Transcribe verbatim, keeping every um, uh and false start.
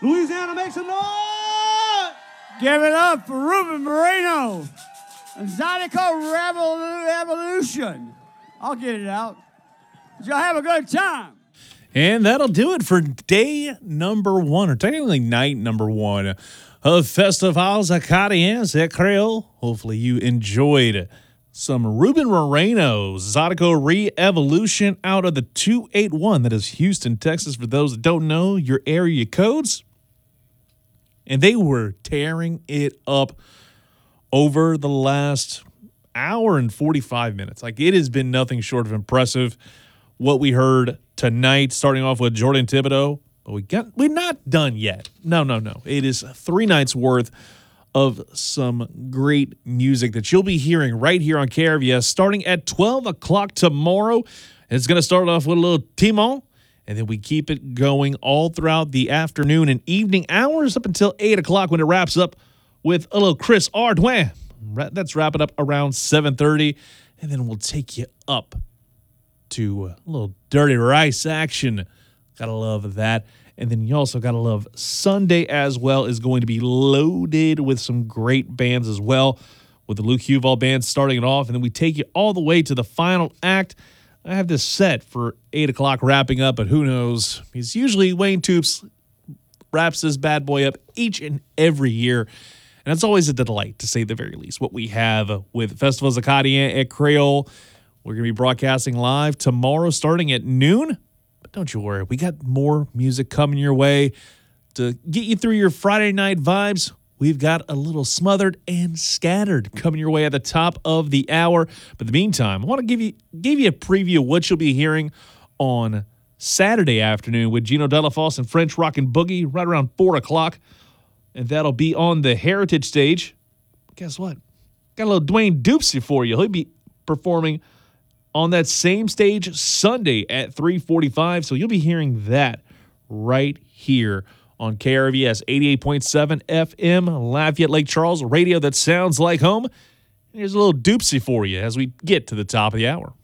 Louisiana, make some noise! Give it up for Ruben Moreno and Zydeco Revol- Revolution. I'll get it out. Y'all have a good time. And that'll do it for day number one, or technically night number one of Festivals Acadiens at Creole. Hopefully you enjoyed some Ruben Moreno, Zydeco Re-Evolution out of the two eight one. That is Houston, Texas, for those that don't know your area codes. And they were tearing it up over the last hour and forty-five minutes. Like, it has been nothing short of impressive what we heard tonight, starting off with Jordan Thibodeau. But we got, we're not done yet. No, no, no. It is three nights worth of some great music that you'll be hearing right here on K R V S starting at twelve o'clock tomorrow. And it's going to start off with a little Timon, and then we keep it going all throughout the afternoon and evening hours up until eight o'clock when it wraps up with a little Chris Ardwin. That's wrapping up around seven thirty, and then we'll take you up to a little Dirty Rice action. Gotta love that. And then you also gotta love Sunday as well is going to be loaded with some great bands as well, with the Luke Huval band starting it off, and then we take you all the way to the final act. I have this set for eight o'clock wrapping up, but who knows? Because usually Wayne Toops wraps this bad boy up each and every year, and it's always a delight, to say the very least, what we have with Festivals Acadiens at Creole. We're going to be broadcasting live tomorrow starting at noon. But don't you worry, we got more music coming your way to get you through your Friday night vibes. We've got a little Smothered and Scattered coming your way at the top of the hour. But in the meantime, I want to give you give you a preview of what you'll be hearing on Saturday afternoon with Gino Delafosse and French Rockin' Boogie right around four o'clock. And that'll be on the Heritage stage. Guess what? Got a little Dwayne Dupsy for you. He'll be performing on that same stage Sunday at three forty-five. So you'll be hearing that right here on K R V S eighty-eight point seven F M, Lafayette Lake Charles, radio that sounds like home. And here's a little Dupsy for you as we get to the top of the hour.